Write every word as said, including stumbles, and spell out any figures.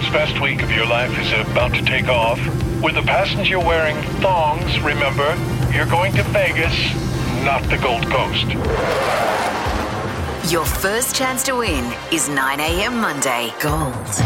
Vegas' best week of your life is about to take off. With a passenger wearing thongs, remember, you're going to Vegas, not the Gold Coast. Your first chance to win is nine a.m. Monday. Gold